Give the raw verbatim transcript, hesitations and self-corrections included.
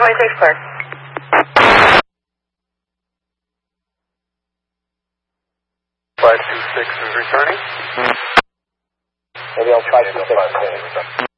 twenty-six clear. five two six is returning. Maybe I'll try two six.